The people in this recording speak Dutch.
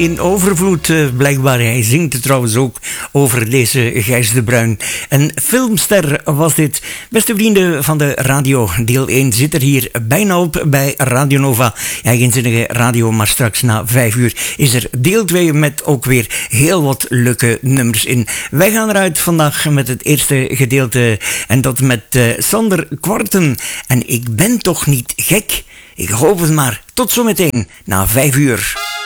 In overvloed, blijkbaar. Hij zingt er trouwens ook over deze Gijs de Bruin. Een filmster was dit. Beste vrienden van de radio, deel 1 zit er hier bijna op bij Radio Nova. Ja, geen zinnige radio, maar straks na 5 uur is er deel 2 met ook weer heel wat leuke nummers in. Wij gaan eruit vandaag met het eerste gedeelte en dat met Sander Kwarten. En ik ben toch niet gek? Ik hoop het maar. Tot zometeen na 5 uur.